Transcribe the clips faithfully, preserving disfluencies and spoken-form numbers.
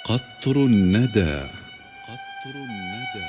قطر الندى. قطر الندى.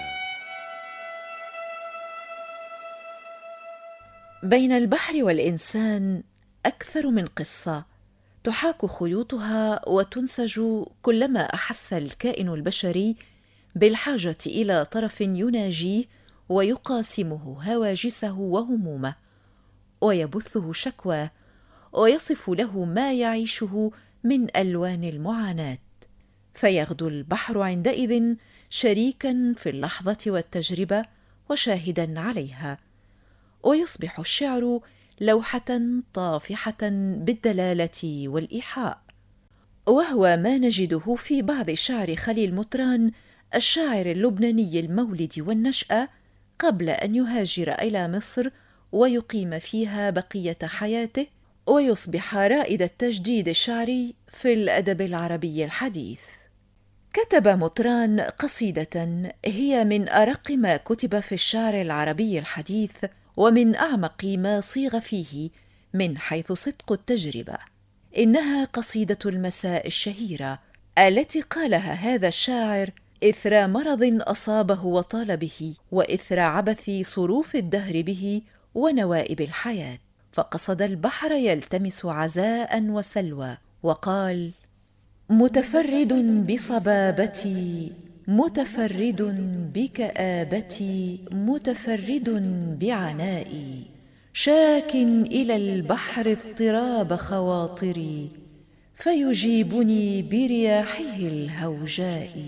بين البحر والإنسان أكثر من قصة تحاك خيوطها وتنسج كلما أحس الكائن البشري بالحاجة إلى طرف يناجيه ويقاسمه هواجسه وهمومه ويبثه شكواه ويصف له ما يعيشه من ألوان المعاناة، فيغدو البحر عندئذ شريكا في اللحظة والتجربة وشاهدا عليها، ويصبح الشعر لوحة طافحة بالدلالة والإيحاء، وهو ما نجده في بعض شعر خليل مطران الشاعر اللبناني المولد والنشأة قبل أن يهاجر إلى مصر ويقيم فيها بقية حياته ويصبح رائد التجديد الشعري في الأدب العربي الحديث. كتب مطران قصيدة هي من أرق ما كتب في الشعر العربي الحديث ومن أعمق ما صيغ فيه من حيث صدق التجربة. إنها قصيدة المساء الشهيرة التي قالها هذا الشاعر إثر مرض أصابه وطال به، وإثر عبث صروف الدهر به ونوائب الحياة، فقصد البحر يلتمس عزاء وسلوى وقال: متفرد بصبابتي، متفرد بكآبتي، متفرد بعنائي، شاك إلى البحر اضطراب خواطري، فيجيبني برياحه الهوجاء.